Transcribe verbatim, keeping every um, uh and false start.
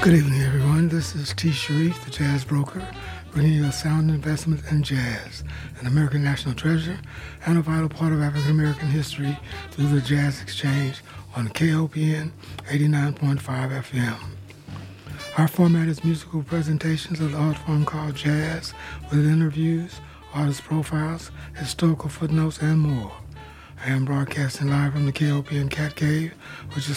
Good evening, everyone. This is T. Sharif, the Jazz Broker, bringing you a sound investment in jazz, an American national treasure, and a vital part of African American history through the Jazz Exchange on K O P N eighty-nine point five F M. Our format is musical presentations of the art form called jazz, with interviews, artist profiles, historical footnotes, and more. I am broadcasting live from the K O P N Cat Cave, which is